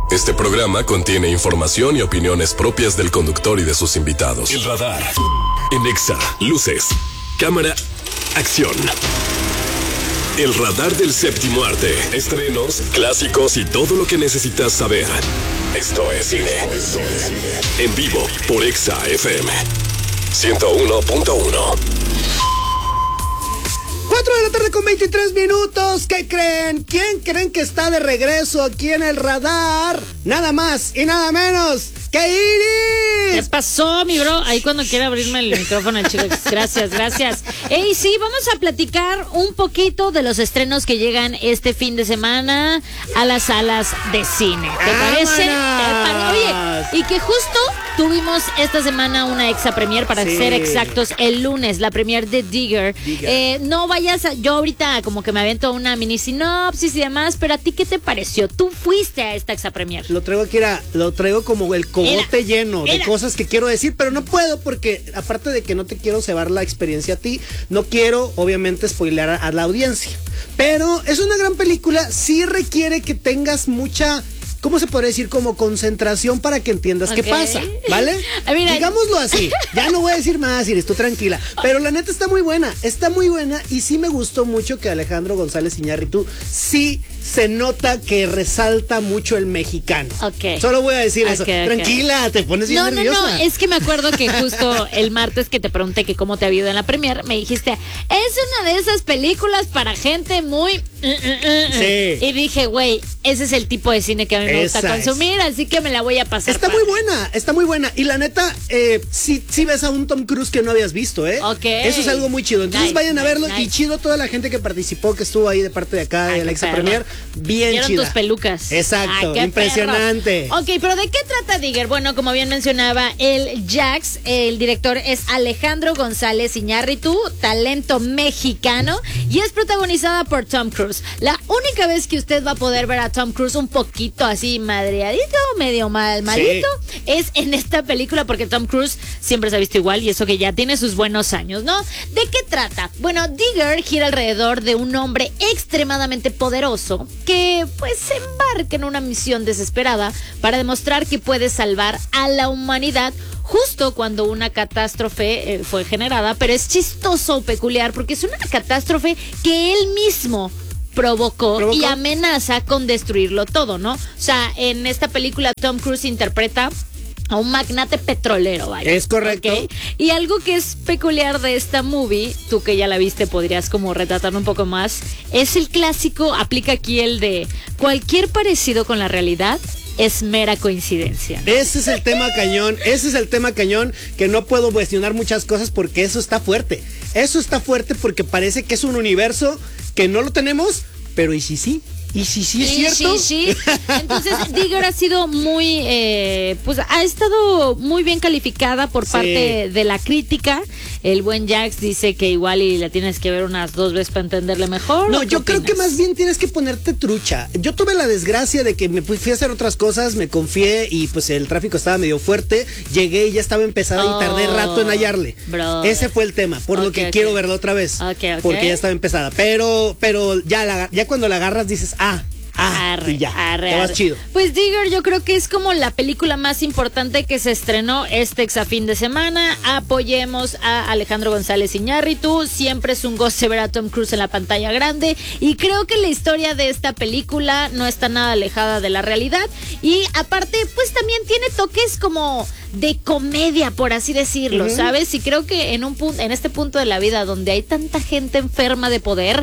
Este programa contiene información y opiniones propias del conductor y de sus invitados. El radar. En Exa, luces, cámara, acción. El radar del séptimo arte. Estrenos, clásicos y todo lo que necesitas saber. Esto es cine. En vivo por Exa FM 101.1. 4 de la tarde con 23 minutos. ¿Qué creen? ¿Quién creen que está de regreso aquí en el radar? Nada más y nada menos que Iris. ¿Qué pasó, mi bro? Ahí cuando quiera abrirme el micrófono, chicos. Gracias. Ey, sí, vamos a platicar un poquito de los estrenos que llegan este fin de semana a las salas de cine. ¿Te parece? Oye, y que justo tuvimos esta semana una Exa Premier, para ser exactos, el lunes, la premier de Digger. No vayas yo ahorita como que me avento una mini sinopsis y demás, pero ¿a ti qué te pareció? Tú fuiste a esta Exa Premier. Lo traigo aquí, lo traigo como el cogote lleno de cosas que quiero decir, pero no puedo porque, aparte de que no te quiero cebar la experiencia a ti, no quiero, obviamente, spoilear a la audiencia. Pero es una gran película, sí requiere que tengas mucha... ¿Cómo se podría decir? Como concentración para que entiendas qué pasa, ¿vale? Mira, digámoslo así. Ya no voy a decir más, Iris, tú tranquila. Pero la neta está muy buena y sí me gustó mucho que Alejandro González Iñárritu sí se nota que resalta mucho el mexicano. Solo voy a decir eso. Tranquila, te pones bien nerviosa. No, es que me acuerdo que justo el martes que te pregunté que cómo te había ido en la premier, me dijiste, es una de esas películas para gente muy... Sí. Y dije, güey, ese es el tipo de cine que a mí me gusta consumir, así que me la voy a pasar. Está muy buena. Y la neta, sí ves a un Tom Cruise que no habías visto, ¿eh? Eso es algo muy chido. Entonces vayan a verlo. Y chido toda la gente que participó, que estuvo ahí de parte de acá de la Exa Premier. Bien chida. Vieron tus pelucas. Exacto, impresionante. Perros. Ok, pero ¿de qué trata Digger? Bueno, como bien mencionaba el Jax, el director es Alejandro González Iñárritu, talento mexicano, y es protagonizada por Tom Cruise. La única vez que usted va a poder ver a Tom Cruise un poquito así madreadito, medio malito, es en esta película, porque Tom Cruise siempre se ha visto igual, y eso que ya tiene sus buenos años, ¿no? ¿De qué trata? Bueno, Digger gira alrededor de un hombre extremadamente poderoso que pues se embarca en una misión desesperada para demostrar que puede salvar a la humanidad justo cuando una catástrofe fue generada, pero es chistoso o peculiar porque es una catástrofe que él mismo provocó y amenaza con destruirlo todo, ¿no? O sea, en esta película Tom Cruise interpreta a un magnate petrolero, vaya. Es correcto. ¿Okay? Y algo que es peculiar de esta movie, tú que ya la viste podrías como retratarlo un poco más, es el clásico, aplica aquí el de cualquier parecido con la realidad es mera coincidencia, ¿no? Ese es el tema cañón, que no puedo cuestionar muchas cosas porque eso está fuerte porque parece que es un universo que no lo tenemos, pero ¿y si sí? ¿Y si sí es cierto? Sí. Entonces, Digger ha sido muy, pues ha estado muy bien calificada por parte de la crítica. El buen Jax dice que igual y la tienes que ver unas 2 veces para entenderle mejor. No, yo creo que más bien tienes que ponerte trucha. Yo tuve la desgracia de que me fui a hacer otras cosas, me confié y pues el tráfico estaba medio fuerte. Llegué y ya estaba empezada y tardé rato en hallarle. Ese fue el tema, por lo que quiero verla otra vez. Porque ya estaba empezada. Pero ya cuando la agarras dices, y ya, te vas chido. Pues Digger yo creo que es como la película más importante que se estrenó este fin de semana. Apoyemos a Alejandro González Iñárritu. Siempre es un goce ver a Tom Cruise en la pantalla grande. Y creo que la historia de esta película no está nada alejada de la realidad. Y aparte, pues también tiene toques como de comedia, por así decirlo, ¿sabes? Y creo que en este punto de la vida donde hay tanta gente enferma de poder,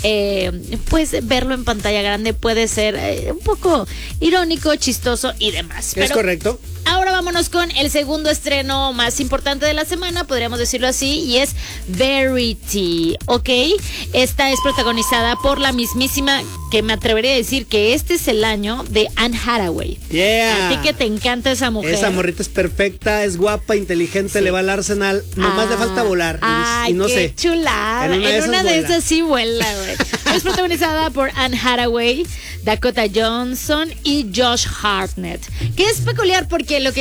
pues verlo en pantalla grande puede ser un poco irónico, chistoso y demás. Es correcto. Ahora vámonos con el segundo estreno más importante de la semana, podríamos decirlo así, y es Verity, ¿ok? Esta es protagonizada por la mismísima, que me atrevería a decir que este es el año de Anne Hathaway. Yeah. A ti que te encanta esa mujer. Esa morrita es perfecta, es guapa, inteligente, le va al Arsenal, nomás le falta volar. Ay, y no qué sé. chulada. En una de esas sí vuela, güey. Es protagonizada por Anne Hathaway, Dakota Johnson y Josh Hartnett. Que es peculiar porque lo que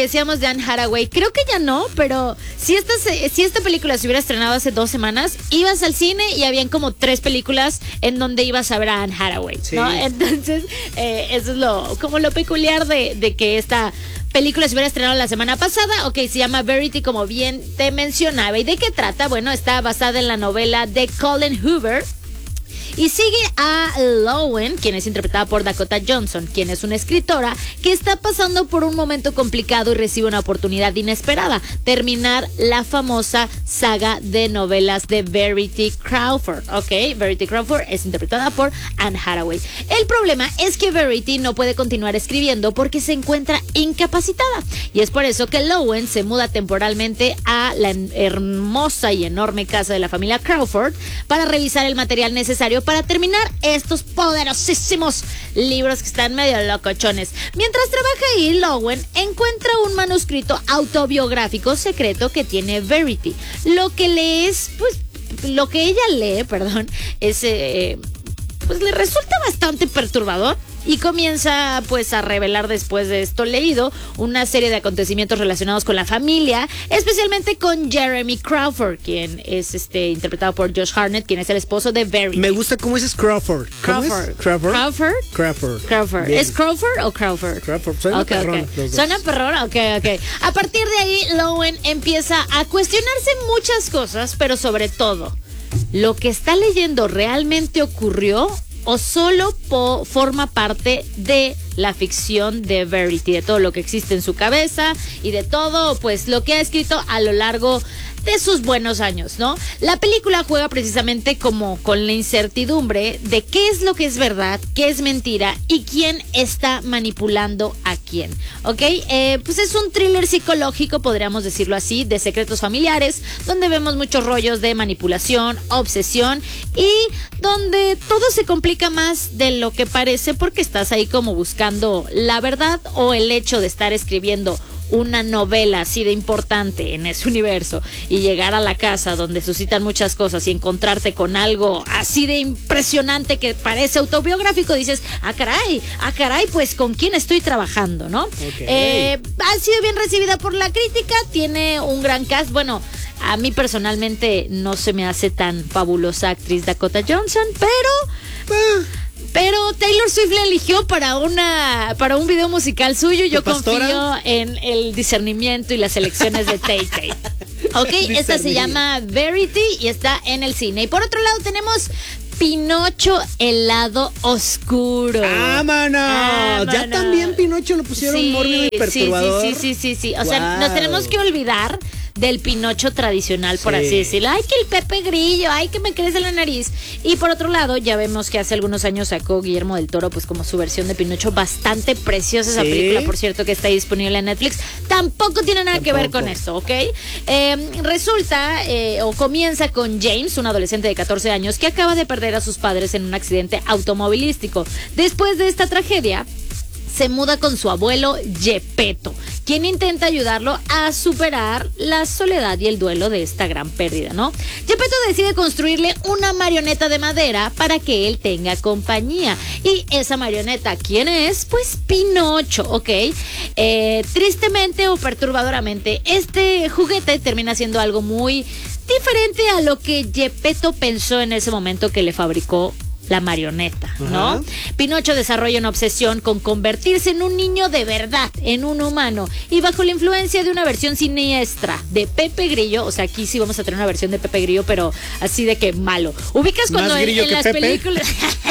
decíamos de Anne Hathaway, creo que ya no, pero si esta película se hubiera estrenado hace 2 semanas, ibas al cine y habían como 3 películas en donde ibas a ver a Anne Hathaway, ¿no? Entonces, eso es como lo peculiar de que esta película se hubiera estrenado la semana pasada. Ok, se llama Verity, como bien te mencionaba. ¿Y de qué trata? Bueno, está basada en la novela de Colin Hoover. Y sigue a Lowen, quien es interpretada por Dakota Johnson, quien es una escritora que está pasando por un momento complicado y recibe una oportunidad inesperada: terminar la famosa saga de novelas de Verity Crawford. Ok, Verity Crawford es interpretada por Anne Hathaway. El problema es que Verity no puede continuar escribiendo porque se encuentra incapacitada. Y es por eso que Lowen se muda temporalmente a la hermosa y enorme casa de la familia Crawford para revisar el material necesario para terminar estos poderosísimos libros que están medio locochones. Mientras trabaja ahí, Lowen encuentra un manuscrito autobiográfico secreto que tiene Verity. Lo que ella lee, es pues le resulta bastante perturbador. Y comienza pues a revelar, después de esto leído, una serie de acontecimientos relacionados con la familia, especialmente con Jeremy Crawford, quien es interpretado por Josh Hartnett, quien es el esposo de Verity. Me gusta cómo dices Crawford. Crawford. ¿Es Crawford o Crawford? Crawford. Suena perrón. ¿Suena perrón? Ok. A partir de ahí, Lowen empieza a cuestionarse muchas cosas, pero sobre todo, ¿lo que está leyendo realmente ocurrió o solo forma parte de la ficción de Verity, de todo lo que existe en su cabeza y de todo pues lo que ha escrito a lo largo de sus buenos años, ¿no? La película juega precisamente como con la incertidumbre de qué es lo que es verdad, qué es mentira y quién está manipulando a quién, ¿ok? Pues es un thriller psicológico, podríamos decirlo así, de secretos familiares, donde vemos muchos rollos de manipulación, obsesión y donde todo se complica más de lo que parece porque estás ahí como buscando la verdad o el hecho de estar escribiendo una novela así de importante en ese universo y llegar a la casa donde suscitan muchas cosas y encontrarte con algo así de impresionante que parece autobiográfico, dices, caray, pues ¿con quién estoy trabajando, no? Okay. Ha sido bien recibida por la crítica, tiene un gran cast. Bueno, a mí personalmente no se me hace tan fabulosa actriz Dakota Johnson, pero Taylor Swift la eligió para un video musical suyo. Yo confío en el discernimiento y las elecciones de Tay. Ok, esta se llama Verity y está en el cine. Y por otro lado tenemos Pinocho, el lado oscuro. ¡Vámonos! Ya también Pinocho lo pusieron mórbido y perturbador. Sí. O sea, nos tenemos que olvidar del Pinocho tradicional, por así decirlo. Ay, que el Pepe Grillo, ay, que me crece la nariz. Y por otro lado, ya vemos que hace algunos años sacó Guillermo del Toro pues como su versión de Pinocho, bastante preciosa esa película, por cierto, que está disponible en Netflix. Tampoco tiene nada que ver con esto, ¿ok? Resulta o comienza con James, un adolescente de 14 años que acaba de perder a sus padres en un accidente automovilístico. Después de esta tragedia, se muda con su abuelo Gepetto, quien intenta ayudarlo a superar la soledad y el duelo de esta gran pérdida, ¿no? Gepetto decide construirle una marioneta de madera para que él tenga compañía. Y esa marioneta, ¿quién es? Pues Pinocho, ¿ok? Tristemente o perturbadoramente, este juguete termina siendo algo muy diferente a lo que Gepetto pensó en ese momento que le fabricó la marioneta, ¿no? Pinocho desarrolla una obsesión con convertirse en un niño de verdad, en un humano, y bajo la influencia de una versión siniestra de Pepe Grillo. O sea, aquí sí vamos a tener una versión de Pepe Grillo, pero así de que malo. ¿Ubicas cuando en las películas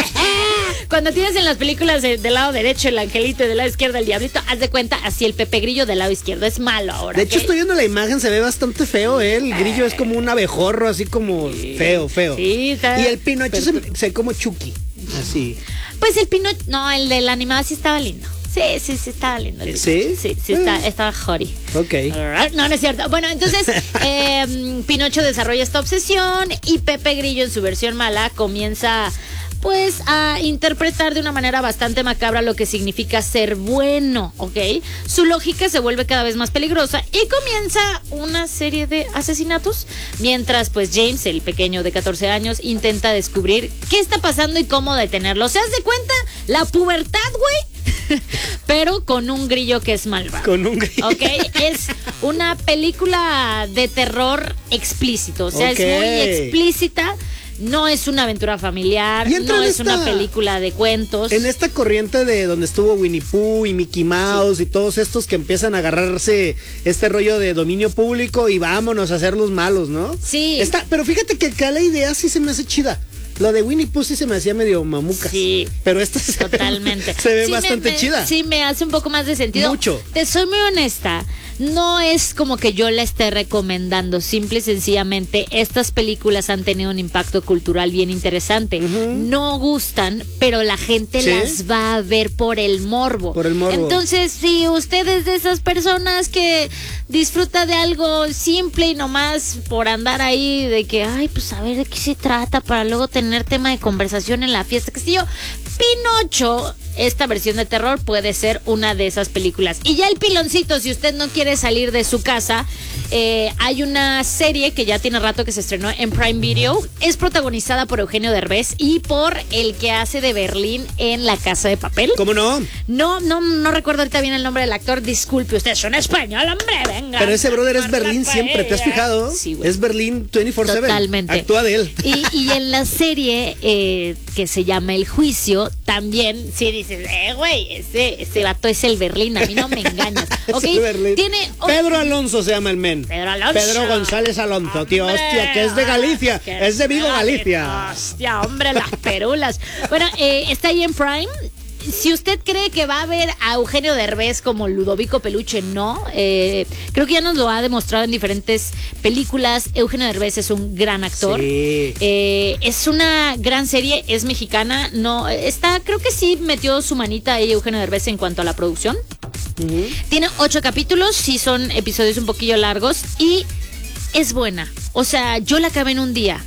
cuando tienes en las películas del lado derecho el angelito y del lado izquierdo el diablito? Haz de cuenta, así el Pepe Grillo del lado izquierdo es malo ahora. De hecho, estoy viendo la imagen, se ve bastante feo, ¿eh? El grillo es como un abejorro, así como feo. Sí, está. Y el Pinocho se ve como Chucky, así. Pues el Pinocho, no, el de la animada sí estaba lindo. Sí, estaba lindo. ¿Sí? Sí, estaba jori. Ok. No es cierto. Bueno, entonces, Pinocho desarrolla esta obsesión y Pepe Grillo, en su versión mala, comienza pues a interpretar de una manera bastante macabra lo que significa ser bueno, ¿ok? Su lógica se vuelve cada vez más peligrosa y comienza una serie de asesinatos, mientras pues James, el pequeño de 14 años, intenta descubrir qué está pasando y cómo detenerlo. ¿Se das de cuenta? La pubertad, güey. pero con un grillo que es malvado. Con un grillo. Ok, es una película de terror explícito, o sea, es muy explícita. No es una aventura familiar, no es una película de cuentos. En esta corriente de donde estuvo Winnie Pooh y Mickey Mouse y todos estos que empiezan a agarrarse este rollo de dominio público y vámonos a hacer los malos, ¿no? Sí. Pero fíjate que acá la idea sí se me hace chida. Lo de Winnie Pooh sí se me hacía medio mamucas. Sí. Pero esta totalmente. se ve bastante chida. Sí, me hace un poco más de sentido. Mucho. Te soy muy honesta. No es como que yo la esté recomendando, simple y sencillamente estas películas han tenido un impacto cultural bien interesante. No gustan, pero la gente las va a ver por el morbo. Por el morbo. Entonces, si usted es de esas personas que disfruta de algo simple y nomás por andar ahí de que, ay, pues a ver de qué se trata para luego tener tema de conversación en la fiesta, qué sé yo, Pinocho, esta versión de terror puede ser una de esas películas. Y ya el piloncito, si usted no quiere salir de su casa, hay una serie que ya tiene rato que se estrenó en Prime Video. Es protagonizada por Eugenio Derbez y por el que hace de Berlín en La Casa de Papel. ¿Cómo no? No recuerdo ahorita bien el nombre del actor. Disculpe, usted es un español, hombre, venga. Pero ese brother es Berlín siempre, ¿te has fijado? Sí, güey. Es Berlín 24/7. Totalmente. Actúa de él. Y en la serie que se llama El Juicio, también sí dices, güey, ese vato es el Berlín, a mí no me engañas. ¿Ok? Tiene Pedro Alonso se llama el men. Pedro González Alonso, hombre, tío, hostia, que es de Galicia, es de Vigo, Galicia. Hostia, hombre, las perulas. Bueno, está ahí en Prime. Si usted cree que va a ver a Eugenio Derbez como Ludovico Peluche, no. Creo que ya nos lo ha demostrado en diferentes películas. Eugenio Derbez es un gran actor. Sí. Es una gran serie, es mexicana. No, creo que sí metió su manita ahí Eugenio Derbez en cuanto a la producción. Tiene 8 capítulos, sí son episodios un poquillo largos y es buena. O sea, yo la acabé en un día.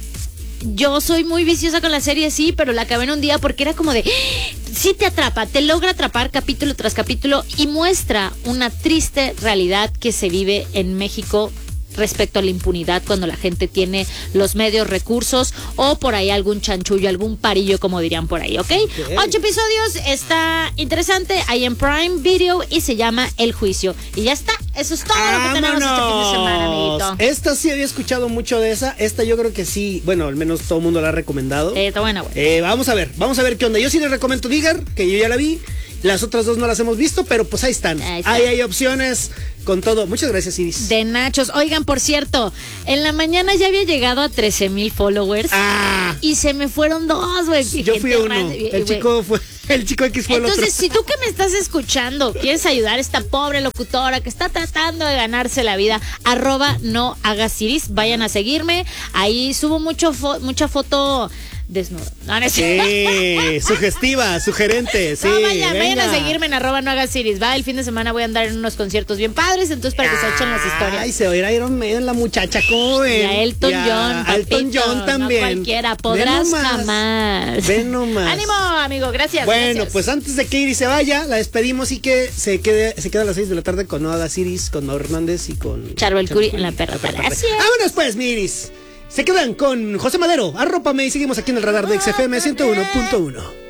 Yo soy muy viciosa con la serie, sí, pero la acabé en un día porque era como de... Sí te atrapa, te logra atrapar capítulo tras capítulo y muestra una triste realidad que se vive en México respecto a la impunidad cuando la gente tiene los medios, recursos o por ahí algún chanchullo, algún parillo, como dirían por ahí, ¿ok? 8 episodios, está interesante, ahí en Prime Video y se llama El Juicio. Y ya está, eso es todo lo que tenemos este fin de semana, amiguito. Esta sí había escuchado mucho de esa, esta yo creo que sí, bueno, al menos todo el mundo la ha recomendado. Está buena, güey. Vamos a ver qué onda. Yo sí les recomiendo Digger, que yo ya la vi. Las otras dos no las hemos visto, pero pues ahí están. Ahí hay opciones con todo. Muchas gracias, Iris. De nachos. Oigan, por cierto, en la mañana ya había llegado a 13,000 followers. Y se me fueron 2, güey. Yo fui uno. El chico X fue el otro. Entonces, si tú que me estás escuchando quieres ayudar a esta pobre locutora que está tratando de ganarse la vida, @nohagasiris, vayan a seguirme. Ahí subo mucha foto desnudo. Sí, sugestiva, sugerente. Sí, vayan a seguirme en @nohagasiris. El fin de semana voy a andar en unos conciertos bien padres, entonces para que se echen las historias. Ay, se oirá Iron Maiden, la muchacha, ¿cómo ven? Y a Elton John, papito, Elton John también. No cualquiera, podrás jamás. Ven nomás. Ánimo, amigo, gracias. Bueno, gracias. pues antes de que Iris se vaya, la despedimos y que se queda a las 6 de la tarde con No Hagas Iris, con Mauro Hernández y con Charbel Curi en la perra. Gracias. Vámonos pues, mi Iris. Se quedan con José Madero, Arrópame y seguimos aquí en el radar de XFM 101.1.